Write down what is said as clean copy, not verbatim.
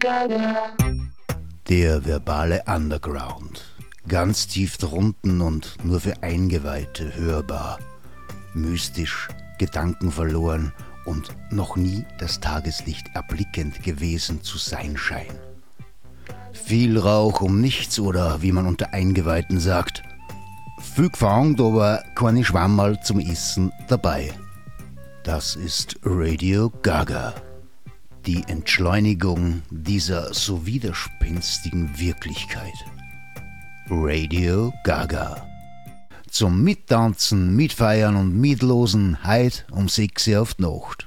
Der verbale Underground. Ganz tief drunten und nur für Eingeweihte hörbar. Mystisch, gedankenverloren und noch nie das Tageslicht erblickend gewesen zu sein scheint. Viel Rauch um nichts oder wie man unter Eingeweihten sagt, viel gefangen, aber keine Schwammerl zum Essen dabei. Das ist Radio Gaga. Die Entschleunigung dieser so widerspenstigen Wirklichkeit. Radio Gaga. Zum Mittanzen, Mitfeiern und Mitlosen heut um 6 Uhr auf die Nacht.